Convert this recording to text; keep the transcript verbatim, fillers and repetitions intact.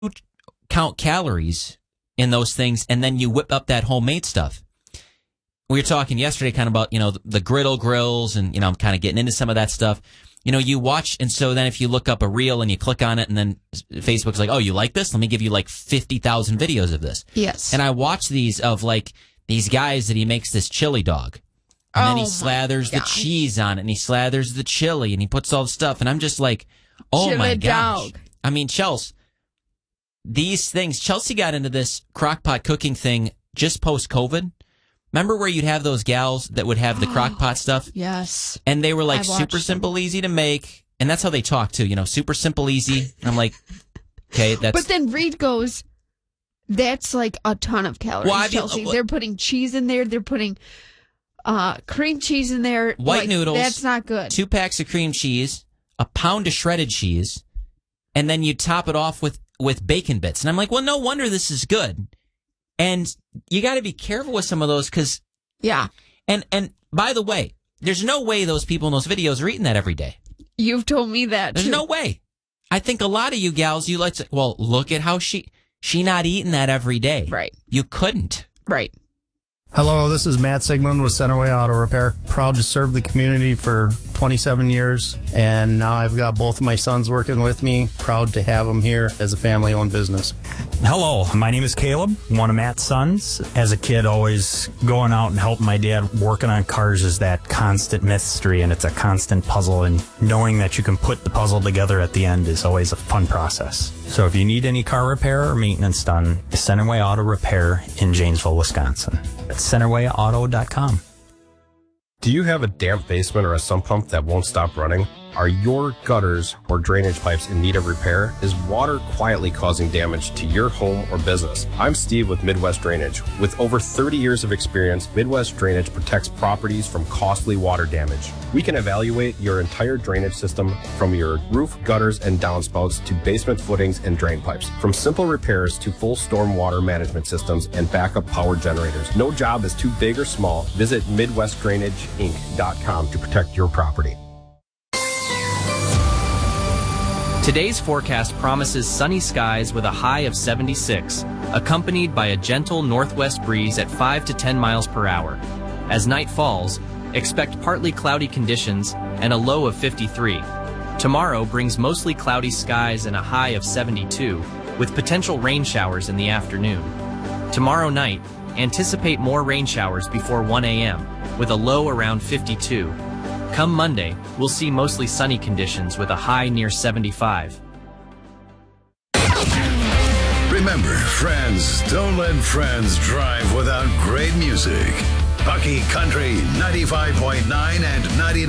count calories in those things, and then you whip up that homemade stuff. We were talking yesterday kind of about, you know, the, the griddle grills, and, you know, I'm kind of getting into some of that stuff. You know, you watch, and so then if you look up a reel and you click on it, and then Facebook's like, oh, you like this? Let me give you like fifty thousand videos of this. Yes. And I watch these of like these guys that he makes this chili dog. And oh then he slathers the cheese on it, and he slathers the chili, and he puts all the stuff. And I'm just like, oh chili my gosh. Dog. I mean, Chelsea, these things, Chelsea got into this crockpot cooking thing just post-COVID. Remember where you'd have those gals that would have the crock pot stuff? Yes. And they were like super simple, them. easy to make. And that's how they talk too, you know, super simple, easy. And I'm like, okay, that's... But then Reed goes, that's like a ton of calories, well, Chelsea. Uh, they're putting cheese in there. They're putting uh, cream cheese in there. White like, noodles. That's not good. Two packs of cream cheese, a pound of shredded cheese, and then you top it off with, with bacon bits. And I'm like, well, no wonder this is good. And you got to be careful with some of those because, yeah. And and by the way, there's no way those people in those videos are eating that every day. You've told me that. There's too. no way. I think a lot of you gals, you like to, well, look at how she she not eating that every day. Right. You couldn't. Right. Hello, this is Matt Sigmund with Centerway Auto Repair. Proud to serve the community for twenty-seven years, and now I've got both of my sons working with me. Proud to have them here as a family-owned business. Hello, my name is Caleb, one of Matt's sons. As a kid, always going out and helping my dad working on cars is that constant mystery, and it's a constant puzzle, and knowing that you can put the puzzle together at the end is always a fun process. So if you need any car repair or maintenance done, Centerway Auto Repair in Janesville, Wisconsin. That's centerway auto dot com. Do you have a damp basement or a sump pump that won't stop running? Are your gutters or drainage pipes in need of repair? Is water quietly causing damage to your home or business? I'm Steve with Midwest Drainage. With over thirty years of experience, Midwest Drainage protects properties from costly water damage. We can evaluate your entire drainage system from your roof, gutters, and downspouts to basement footings and drain pipes. From simple repairs to full storm water management systems and backup power generators. No job is too big or small. Visit Midwest Drainage Inc dot com to protect your property. Today's forecast promises sunny skies with a high of seventy-six, accompanied by a gentle northwest breeze at five to ten miles per hour. As night falls, expect partly cloudy conditions and a low of fifty-three. Tomorrow brings mostly cloudy skies and a high of seventy-two, with potential rain showers in the afternoon. Tomorrow night, anticipate more rain showers before one a m, with a low around fifty-two. Come Monday, we'll see mostly sunny conditions with a high near seventy-five. Remember, friends, don't let friends drive without great music. Bucky Country ninety-five point nine and ninety-nine.